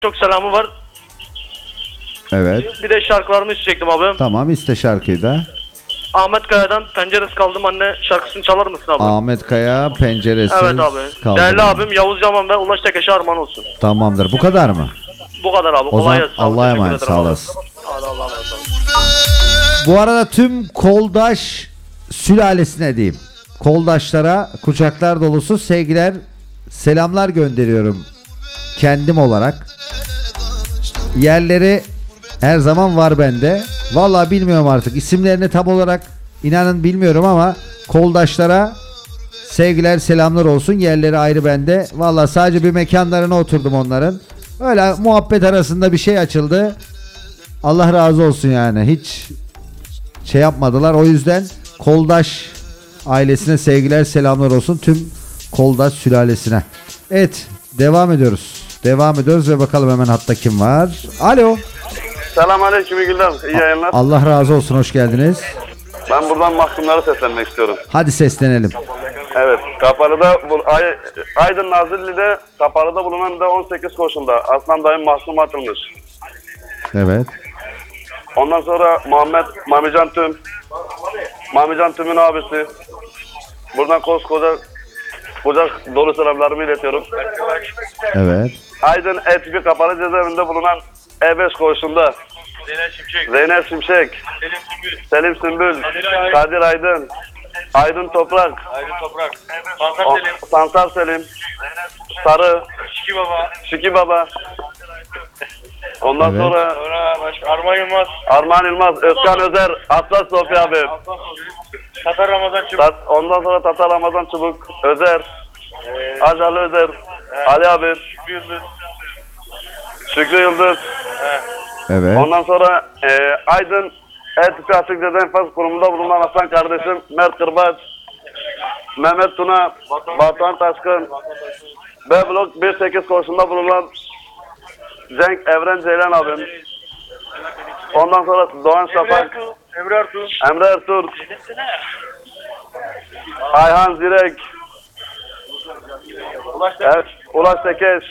Çok selamı var. Evet. Bir de şarkılarımı isteyecektim abi. Tamam, iste şarkıyı da. Ahmet Kaya'dan Penceresiz Kaldım Anne şarkısını çalar mısın abi? Ahmet Kaya, Penceresiz Evet abi. Kaldım. Değerli abim Yavuz Yaman ve Ulaş Tekeş'e armağan olsun. Tamamdır. Bu kadar mı? Bu kadar abi. O Kolay zaman gelsin. abi. Allah'a Teşekkür emanet, ederim sağ abi. olasın. Hadi Allah'a emanet olun. Bu arada tüm Koldaş sülalesine diyeyim. Koldaşlara kucaklar dolusu sevgiler, selamlar gönderiyorum. Kendim olarak. Yerleri her zaman var bende. Vallahi bilmiyorum artık. İsimlerini tam olarak inanın bilmiyorum ama Koldaşlara sevgiler, selamlar olsun. Yerleri ayrı bende. Vallahi sadece bir mekanlarına oturdum onların. Öyle muhabbet arasında bir şey açıldı. Allah razı olsun yani. Hiç şey yapmadılar. O yüzden Koldaş ailesine sevgiler, selamlar olsun. Tüm Koldaş sülalesine. Evet, devam ediyoruz. Devam ediyoruz ve bakalım hemen hatta kim var? Alo. Selamünaleyküm, iyi günler, iyi yayınlar. Allah razı olsun, hoş geldiniz. Ben buradan mahkumlara seslenmek istiyorum. Hadi seslenelim. Evet, Kapalı'da, Aydın Nazilli'de, Kapalı'da bulunan da 18 koşunda Aslan dayım mahkum atılmış. Evet. Ondan sonra Mamican Tüm'ün abisi. Buradan koskoca kucak dolu selamlarımı iletiyorum. Evet. Aydın Etbi Kapalı cezaevinde bulunan E5 koğuşunda Zeynep Şimşek, Selim Sümbül, Kadir Aydın, Aydın Toprak, Sansar Selim, Sarı, Şiki Baba. Ondan Evet. sonra Armağan Yılmaz. Armağan Yılmaz, Özkan Özer, Atlas Sofya abi. Tatar Ramazan Çubuk. Ondan sonra Tatar Ramazan Çubuk, Özer, Acalı Özer, Ali abi, Şükrü Yıldız. Evet. Ondan sonra Aydın Etüpü Açık Ceza Enfaz Kurumu'nda bulunan Hasan kardeşim, Mert Kırbaç, Mehmet Tuna, Batuhan Taşkın, B blok 1-8 koşusunda bulunan Cenk Evren Ceylan abim. Ondan sonra Doğan Şafak, Emre Ertuğ, Ayhan Zirek, evet, Ulaş Tekeş,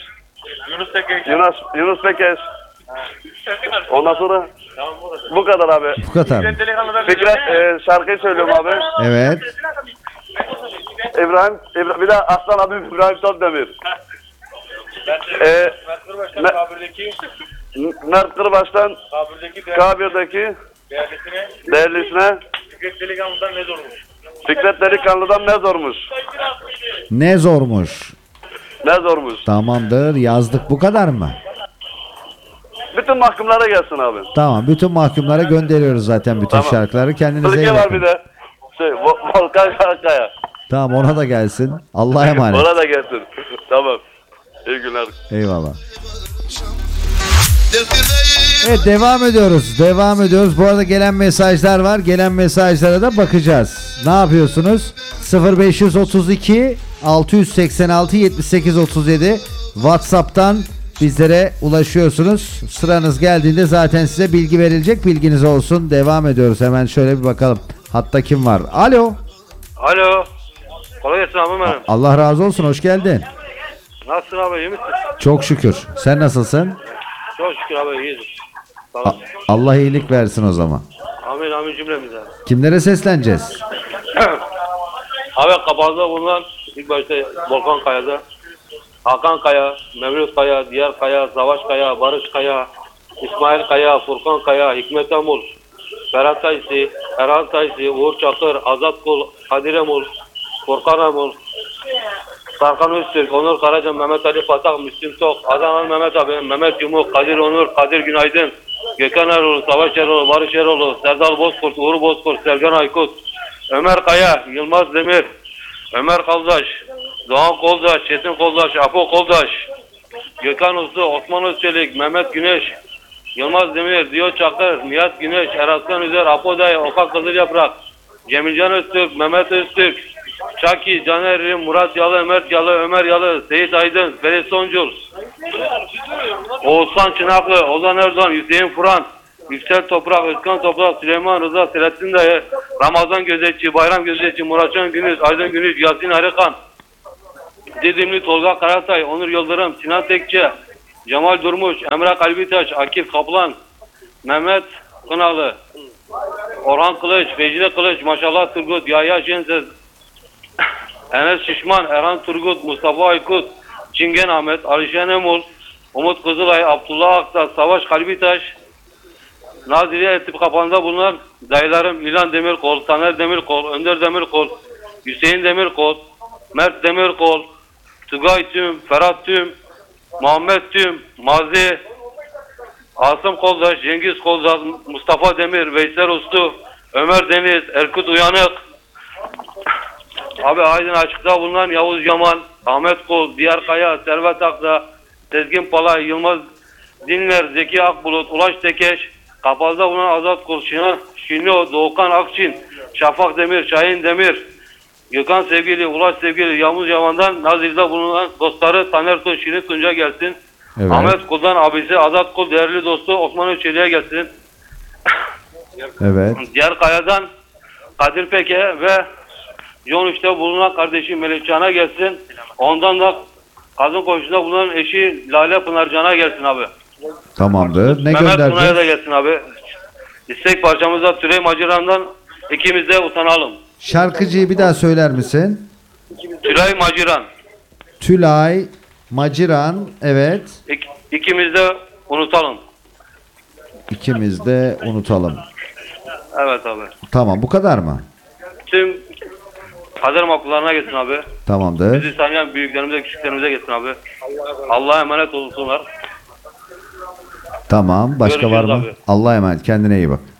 Yunus Pekeş. Ondan sonra bu kadar abi. Bu kadar mı? Fikret şarkıyı söylüyorum abi. Evet. İbrahim bir de Aslan abi İbrahim Topdemir. Mert Kırbaş'tan Kabir'deki değerlisine Fikret Delikanlı'dan ne zormuş? Ne zormuş. Ne zormuş? Tamamdır, yazdık. Bu kadar mı? Bütün mahkumlara gelsin abi. Tamam, bütün mahkumlara gönderiyoruz zaten bütün Tamam. şarkıları. Kendinize iyi Bilge var bakın. bir de. Volkan Karakaya. Tamam, ona da gelsin. Allah'a emanet. Ona da gelsin. Tamam. İyi günler. Eyvallah. Evet, devam ediyoruz. Devam ediyoruz. Bu arada gelen mesajlar var. Gelen mesajlara da bakacağız. Ne yapıyorsunuz? 0532 686 78 37 WhatsApp'tan bizlere ulaşıyorsunuz. Sıranız geldiğinde zaten size bilgi verilecek. Bilginiz olsun. Devam ediyoruz. Hemen şöyle bir bakalım. Hatta kim var? Alo. Alo. Kolay gelsin abi benim. Allah razı olsun. Hoş geldin. Nasılsın abi, iyi misin? Çok şükür. Sen nasılsın? Çok şükür abi, iyiyiz. Sağ A- olasın. Allah iyilik versin o zaman. Amin amin cümlemize. Kimlere sesleneceğiz? Abi Kapalı'da bulunan ilk başta Volkan Kaya'da Hakan Kaya, Mevlüt Kaya, Diyar Kaya, Savaş Kaya, Barış Kaya, İsmail Kaya, Furkan Kaya, Hikmet Amul, Ferhat Taysi, Erhan Taysi, Uğur Çakır, Azat Kul, Kadir Amul, Furkan Amul, Tarkan Öztürk, Onur Karaca, Mehmet Ali Patak, Müslüm Tok, Adnan Mehmet abi, Mehmet Yumuk, Kadir Onur, Kadir Günaydın, Gökhan Erol, Savaş Erol, Barış Eroğlu, Serdal Bozkurt, Uğur Bozkurt, Sergen Aykut, Ömer Kaya, Yılmaz Demir, Ömer Kaldaş, Doğan Koldaş, Çetin Koldaş, Apo Koldaş, Gökhan Uslu, Osman Özçelik, Mehmet Güneş, Yılmaz Demir, Diyo Çakır, Nihat Güneş, Eraslan Üzer, Apo Dayı, Okan Kızıl Yaprak, Cemilcan Öztürk, Mehmet Öztürk, Çaki, Caner Rim, Murat Yalı, Mert Yalı, Ömer Yalı, Seyit Aydın, Ferit Soncul, Oğuzhan Çınaklı, Ozan Erdoğan, Hüseyin Furan, Yüksel Toprak, Özkan Toprak, Süleyman Rıza, Selahattin Dayı, Ramazan Gözetçi, Bayram Gözetçi, Muratcan Günüz, Aydın Günüz, Yasin Arıkan, Didimli Tolga Karatay, Onur Yıldırım, Sinan Tekçe, Cemal Durmuş, Emre Kalbitaş, Akif Kaplan, Mehmet Kınalı, Orhan Kılıç, Vecide Kılıç, Maşallah Turgut, Yahya Şenses, Enes Şişman, Erhan Turgut, Mustafa Aykut, Çingen Ahmet, Alişen Emul, Umut Kızılay, Abdullah Aktaş, Savaş Kalbitaş, Nazilliye Etip Kapanı'nda bulunan dayılarım İlhan Demirkol, Taner Demirkol, Önder Demirkol, Hüseyin Demirkol, Mert Demirkol, Tugay Tüm, Ferhat Tüm, Muhammed Tüm, Mazi, Asım Koldaş, Cengiz Koldaş, Mustafa Demir, Veysel Uslu, Ömer Deniz, Erkut Uyanık, abi Aydın Açık'ta bulunan Yavuz Yaman, Ahmet Kol, Diyar Kaya, Servet Akda, Sezgin Palay, Yılmaz Dinler, Zeki Akbulut, Ulaş Tekeş, Kapaz'da bulunan Azat Kol, Şinlo, Doğukan Akçin, Şafak Demir, Şahin Demir, Gökhan Sevgili, Ulaş Sevgili, Yavuz Yaman'dan Nazil'de bulunan dostları Taner Tun, Şirin Tunca gelsin. Evet. Ahmet Kul'dan abisi Azat Kul, değerli dostu Osman Öçeli'ye gelsin. Evet. Diğer Kaya'dan Kadir Peke ve John 3'te bulunan kardeşi Melekcan'a gelsin. Ondan da kadın koğuşunda bulunan eşi Lale Pınarcan'a gelsin abi. Tamamdır. Ne Mehmet Tuna'ya da göndereceğiz? gelsin abi. İstek parçamızda Tülay Maciran'dan ikimiz de utanalım. Şarkıcıyı bir daha söyler misin? Tülay Maciran. Tülay Maciran. Evet. İkimiz de unutalım. İkimiz de unutalım. Evet abi. Tamam, bu kadar mı? Tüm kader makullarına geçsin abi. Tamamdır. Bizi tanıyan büyüklerimize, küçüklerimize geçsin abi. Allah'a emanet olsunlar. Tamam. Başka var Görüşürüz mı? abi. Allah'a emanet. Kendine iyi bak.